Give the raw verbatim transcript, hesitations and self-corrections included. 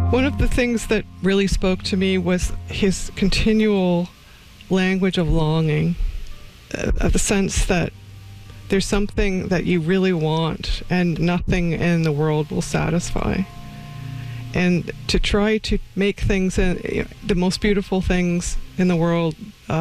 One of the things that really spoke to me was his continual language of longing, uh, of the sense that there's something that you really want and nothing in the world will satisfy. And to try to make things, uh, the most beautiful things in the world, uh,